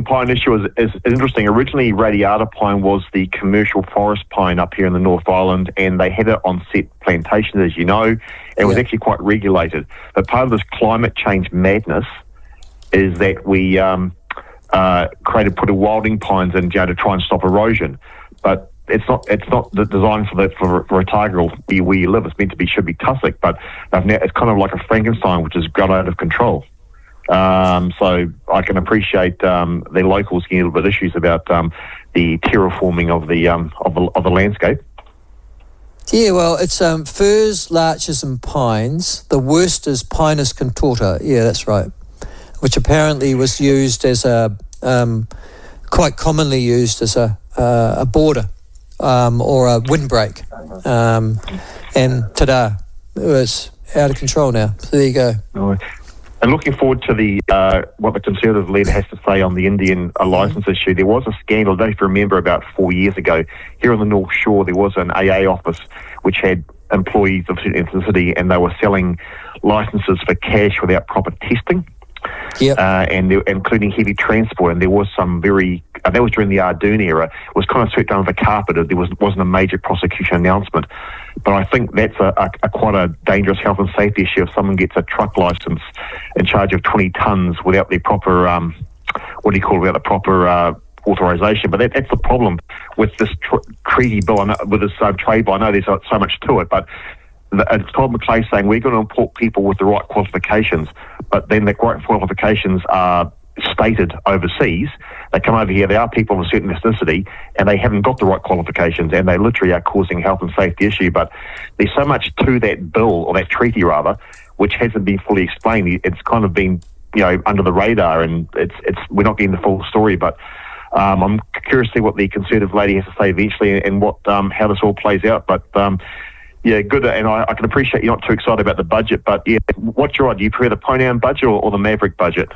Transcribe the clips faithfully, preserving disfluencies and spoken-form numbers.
pine issue is, is, is interesting. Originally, radiata pine was the commercial forest pine up here in the North Island, and they had it on set plantations, as you know. It yeah. was actually quite regulated. But part of this climate change madness is that we um, uh, created put a wilding pines in, you know, to try and stop erosion. But it's not it's not designed for the for, for Otago where, where you live. It's meant to be should be tussock, but now it's kind of like a Frankenstein, which has gone out of control. Um, so I can appreciate um, the locals getting a little bit issues about um, the terraforming of the um, of the of the landscape. Yeah, well, it's um, firs, larches, and pines. The worst is Pinus contorta. Yeah, that's right. Which apparently was used as a um, quite commonly used as a uh, a border um, or a windbreak, um, and ta-da, it's out of control now. So there you go. Oh. And looking forward to the uh, what the Conservative leader has to say on the Indian uh, licence mm-hmm. issue. There was a scandal, I don't know if you remember, about four years ago. Here on the North Shore, there was an A A office which had employees of certain ethnicity, and they were selling licences for cash without proper testing. Yep. Uh, and there, including heavy transport, and there was some very, uh, that was during the Ardoon era, it was kind of swept under the carpet. There was, wasn't a major prosecution announcement. But I think that's a, a, a quite a dangerous health and safety issue if someone gets a truck licence in charge of twenty tonnes without the proper, um, what do you call it, without the proper uh, authorisation. But that, that's the problem with this tr- treaty bill, I know, with this uh, trade bill. I know there's so, so much to it, but it's Todd McClay saying we're going to import people with the right qualifications, but then the right qualifications are stated overseas. They come over here, they are people of a certain ethnicity, and they haven't got the right qualifications, and they literally are causing a health and safety issue. But there's so much to that bill, or that treaty rather, which hasn't been fully explained. It's kind of been, you know, under the radar, and it's it's we're not getting the full story. But um, I'm curious to see what the Conservative lady has to say eventually, and what um, how this all plays out. But um, yeah, good, and I, I can appreciate you're not too excited about the budget, but yeah, what's your idea? Do you prefer the Ponyan budget or, or the Maverick budget?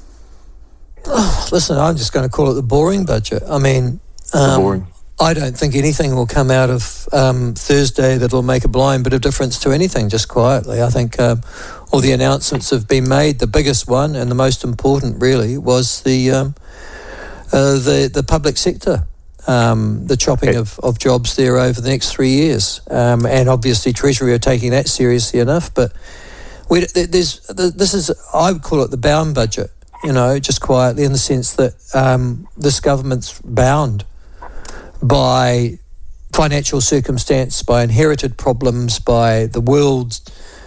Oh, listen, I'm just going to call it the boring budget. I mean, um, boring. I don't think anything will come out of um, Thursday that will make a blind bit of difference to anything, just quietly. I think um, all the announcements have been made. The biggest one, and the most important really, was the um, uh, the, the public sector. Um, the chopping of, of jobs there over the next three years. Um, and obviously Treasury are taking that seriously enough, but we, there's, this is, I would call it the bound budget, you know, just quietly, in the sense that um, this government's bound by financial circumstance, by inherited problems, by the world's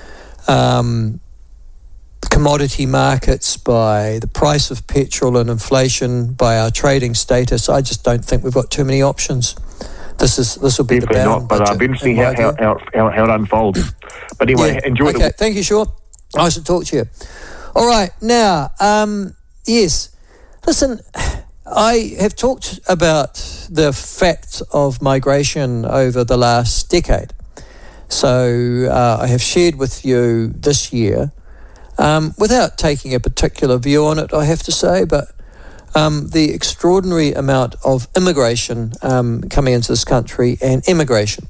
um, commodity markets, by the price of petrol and inflation, by our trading status. I just don't think we've got too many options. This is this will be Definitely the bound not, but budget. I'll be interesting how, how, how, how it unfolds. But anyway, yeah. enjoy okay. it. Thank you, Sean. Nice to talk to you. All right, now, um, yes, listen, I have talked about the fact of migration over the last decade. So uh, I have shared with you this year, Um, without taking a particular view on it, I have to say, but um, the extraordinary amount of immigration um, coming into this country and immigration.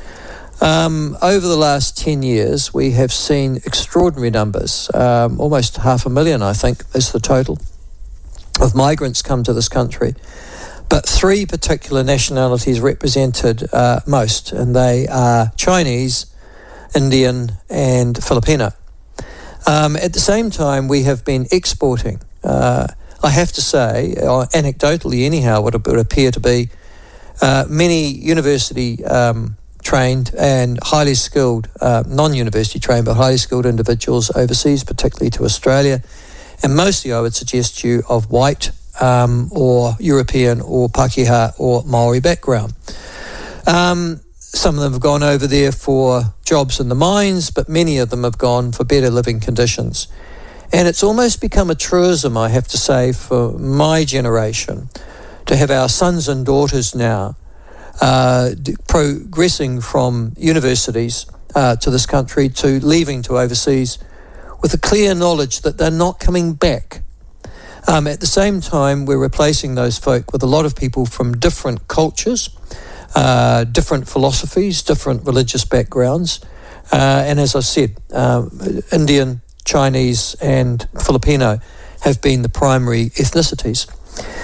Um, over the last ten years, we have seen extraordinary numbers, um, almost half a million, I think, is the total, of migrants come to this country. But three particular nationalities represented uh, most, and they are Chinese, Indian, and Filipino. Um, at the same time, we have been exporting, uh, I have to say, uh, anecdotally anyhow, what it would appear to be uh, many university um, trained and highly skilled, uh, non-university trained, but highly skilled individuals overseas, particularly to Australia. And mostly, I would suggest to you, of white um, or European or Pākehā or Maori background. Um, Some of them have gone over there for jobs in the mines, but many of them have gone for better living conditions. And it's almost become a truism, I have to say, for my generation, to have our sons and daughters now uh, progressing from universities uh, to this country to leaving to overseas with a clear knowledge that they're not coming back. Um, at the same time, we're replacing those folk with a lot of people from different cultures, Uh, different philosophies, different religious backgrounds, uh, and as I said, uh, Indian, Chinese and Filipino have been the primary ethnicities.